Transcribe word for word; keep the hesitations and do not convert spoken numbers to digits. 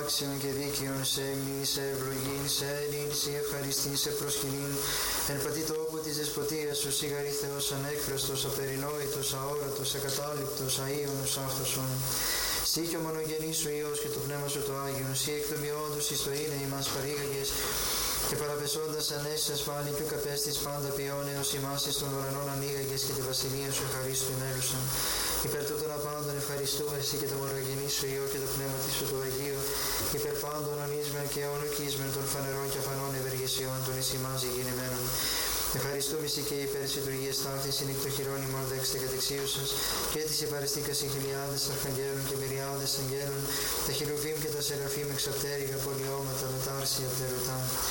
άξιον και δίκαιον σε εμνήν, σε ευλογήν, σε έλην, σε ευχαριστήν, σε προσκυνήν, εν πατή τόπου της δεσποτείας σου, σιγαρή Θεός ανέκφραστος, απερινόητος, αόρατος, ακατάληπτος, αΐωνος άφθοσον. Σύ και ο μονογενής σου Υιός και το Πνεύμα σου το Άγιον, σύ εκ του μειόντος εις το είναι ημάς παρήγαγες, και παραπεσώντας ανέσεις ασφάλει και ο καπέστης πάντα ποιόνεως ημάς εις των ουρανών ανοίγαγες και τη βασιλεία σου ευχαρίστου ενέλουσαν. Υπέρ τούτων απάντων ευχαριστούμε εσύ και το μονογενή σου Υιό και το Πνεύμα της σου το Αγίο, υπέρ πάντων ονείσμεν και ονοκίσμεν των φανερών και αφανών ευεργεσιών των εις ημάς ηγενημένων. Ευχαριστούμε εσύ και υπέρ της λειτουργίας ταύτης είναι εκ των χειρών ημών δέξτε κατεξίου σας, και της υπαριστήκας οι χιλιάδες αρχαγγέλων και μυριάδες αγγέλων, τα χερουβίμ και τα σεραφείμ εξαπτέρυγα πολιώματα με τάρσια πτερωτά.